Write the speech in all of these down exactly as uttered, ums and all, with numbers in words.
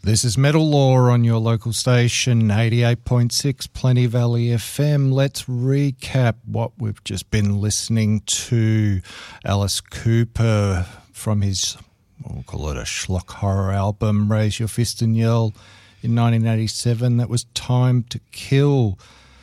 This is Metal Law on your local station, eighty-eight point six Plenty Valley F M. Let's recap what we've just been listening to. Alice Cooper from his, we'll call it a schlock horror album, Raise Your Fist and Yell, in nineteen eighty-seven. That was Time to Kill.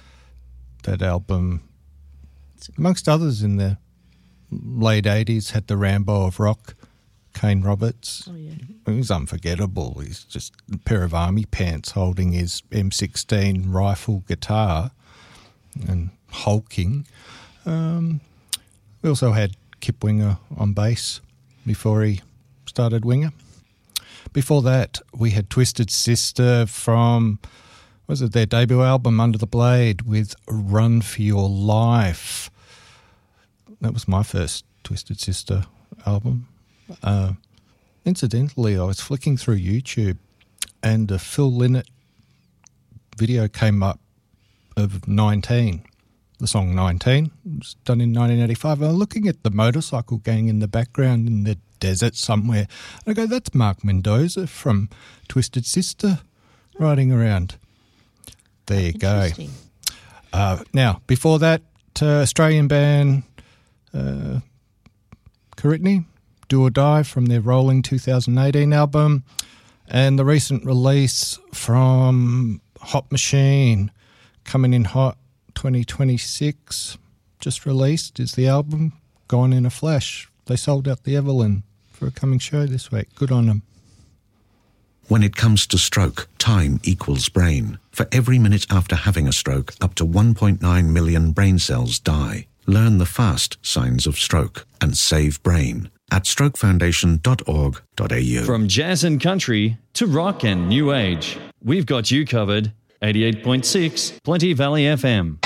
That album, amongst others in the late eighties, had the Rambo of rock, Kane Roberts. Oh, yeah. It was unforgettable. He's just a pair of army pants holding his M sixteen rifle guitar and hulking. Um, we also had Kip Winger on bass before he started Winger. Before that, we had Twisted Sister from, was it their debut album, Under the Blade, with Run for Your Life. That was my first Twisted Sister album. Uh, incidentally, I was flicking through YouTube and a Phil Lynott video came up of nineteen. The song nineteen was done in nineteen eighty-five. I'm looking at the motorcycle gang in the background in the desert somewhere. I go, that's Mark Mendoza from Twisted Sister riding around. There you go. Uh, now, before that, uh, Australian band uh, Caritney, Do or Die from their Rolling two thousand eighteen album, and the recent release from Hot Machine, Coming in Hot twenty twenty-six, just released, is the album Gone in a Flash. They sold out the Evelyn for a coming show this week. Good on them. When it comes to stroke, time equals brain. For every minute after having a stroke, up to one point nine million brain cells die. Learn the fast signs of stroke and save brain at stroke foundation dot org dot a u. From jazz and country to rock and new age, we've got you covered. eighty-eight point six Plenty Valley F M.